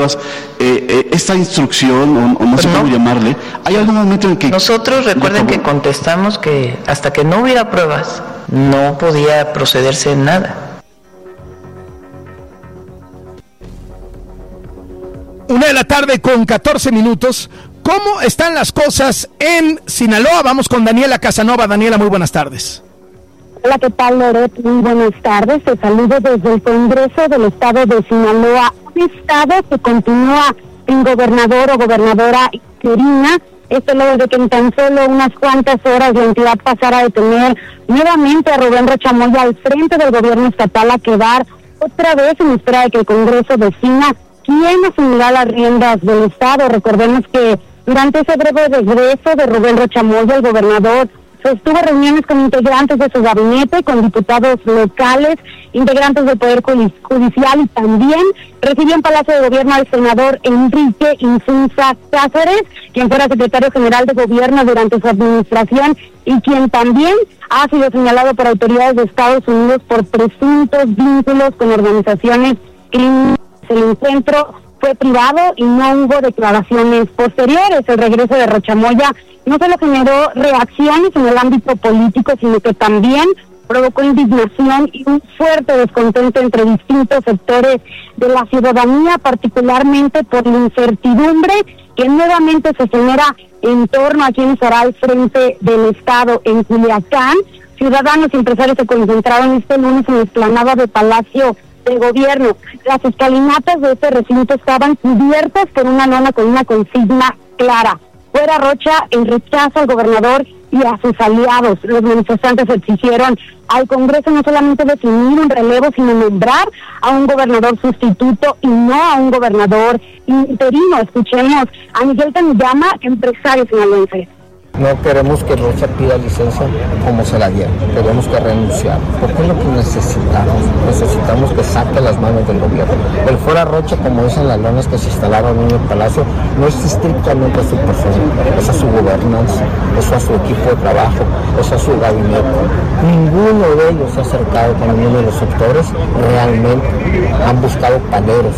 pruebas, esta instrucción, o no sé cómo llamarle, ¿hay algún momento en que... Nosotros recuerden que contestamos que hasta que no hubiera pruebas, no podía procederse en nada. 1:14 p.m. ¿Cómo están las cosas en Sinaloa? Vamos con Daniela Casanova. Daniela, muy buenas tardes. Hola, ¿qué tal, Loret? Muy buenas tardes. Te saludo desde el Congreso del Estado de Sinaloa, un estado que continúa en gobernador o gobernadora interina. Esto luego de que en tan solo unas cuantas horas la entidad pasara de tener nuevamente a Rubén Rocha Moya al frente del gobierno estatal a quedar otra vez en espera de que el Congreso defina quién asumirá las riendas del estado. Recordemos que durante ese breve regreso de Rubén Rocha Moya, el gobernador sostuvo reuniones con integrantes de su gabinete, con diputados locales, integrantes del Poder Judicial, y también recibió en Palacio de Gobierno al senador Enrique Insunza Cáceres, quien fuera secretario general de Gobierno durante su administración y quien también ha sido señalado por autoridades de Estados Unidos por presuntos vínculos con organizaciones criminales. El encuentro fue privado y no hubo declaraciones posteriores. El regreso de Rocha Moya no solo generó reacciones en el ámbito político, sino que también provocó indignación y un fuerte descontento entre distintos sectores de la ciudadanía, particularmente por la incertidumbre que nuevamente se genera en torno a quién estará al frente del Estado en Culiacán. Ciudadanos y empresarios se concentraron este lunes en la explanada de Palacio de Gobierno. Las escalinatas de este recinto estaban cubiertas por una lona con una consigna clara: fuera Rocha, en rechazo al gobernador y a sus aliados. Los manifestantes exigieron al Congreso no solamente definir un relevo, sino nombrar a un gobernador sustituto y no a un gobernador interino. Escuchemos a Miguel Tanuyama, empresario sinaloense. No queremos que Rocha pida licencia como se la dieron, queremos que renunciar, porque es lo que necesitamos que saque las manos del gobierno. El fuera Rocha, como dicen las lonas que se instalaron en el palacio, no es estrictamente a su persona, es a su gobernanza, es a su equipo de trabajo, es a su gabinete. Ninguno de ellos se ha acercado con ninguno de los sectores, realmente han buscado paleros.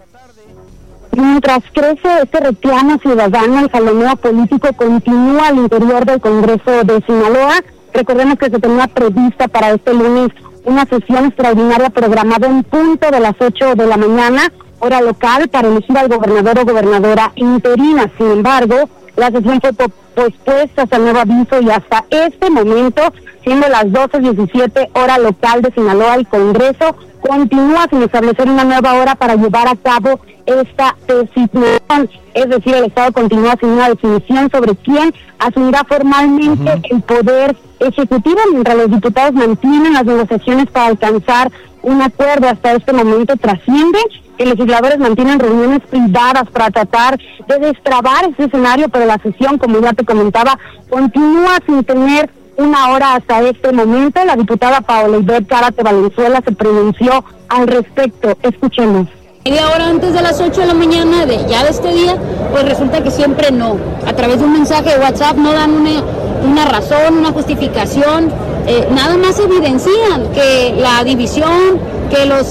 Mientras crece este reclamo ciudadano, el jaloneo político continúa al interior del Congreso de Sinaloa. Recordemos que se tenía prevista para este lunes una sesión extraordinaria programada en punto de las 8 de la mañana, hora local, para elegir al gobernador o gobernadora interina. Sin embargo, la sesión fue pospuesta hasta nuevo aviso y hasta este momento, siendo las 12:17 hora local de Sinaloa, el Congreso continúa sin establecer una nueva hora para llevar a cabo esta designación. Es decir, el Estado continúa sin una definición sobre quién asumirá formalmente el poder ejecutivo, mientras los diputados mantienen las negociaciones para alcanzar un acuerdo. Hasta este momento trasciende que legisladores mantienen reuniones privadas para tratar de destrabar ese escenario, pero la sesión, como ya te comentaba, continúa sin tener una hora hasta este momento. La diputada Paola Ivette Cárate Valenzuela se pronunció al respecto. Escuchemos. Media hora antes de las 8 de la mañana de este día, pues resulta que siempre no. A través de un mensaje de WhatsApp no dan una razón, una justificación, nada más evidencian que la división, que los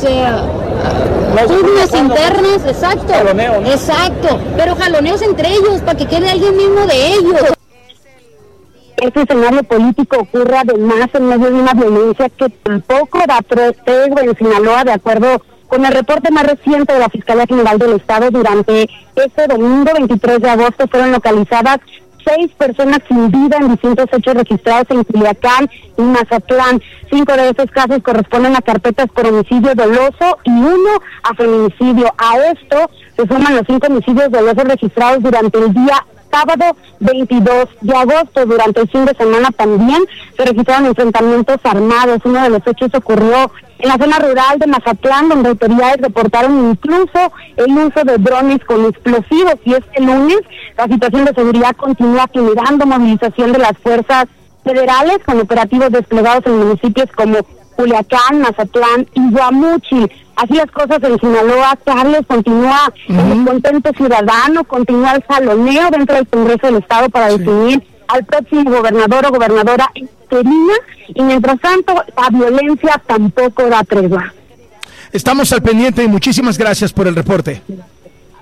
turnos internas, exacto, pero jaloneos entre ellos para que quede alguien mismo de ellos. Este escenario político ocurre además en medio de una violencia que tampoco da tregua en Sinaloa, de acuerdo con el reporte más reciente de la Fiscalía General del Estado. Durante este domingo 23 de agosto fueron localizadas 6 personas sin vida en distintos hechos registrados en Culiacán y Mazatlán. 5 de esos casos corresponden a carpetas por homicidio doloso y 1 a feminicidio. A esto se suman los 5 homicidios dolosos registrados durante el día sábado 22 de agosto. Durante el fin de semana también se registraron enfrentamientos armados. Uno de los hechos ocurrió en la zona rural de Mazatlán, donde autoridades reportaron incluso el uso de drones con explosivos. Y este lunes la situación de seguridad continúa generando movilización de las fuerzas federales con operativos desplegados en municipios como Culiacán, Mazatlán y Guamúchil. Así las cosas en Sinaloa. Carlos, continúa el contento ciudadano, continúa el jaloneo dentro del Congreso del Estado para definir al próximo gobernador o gobernadora interina, y mientras tanto la violencia tampoco da tregua. Estamos al pendiente y muchísimas gracias por el reporte.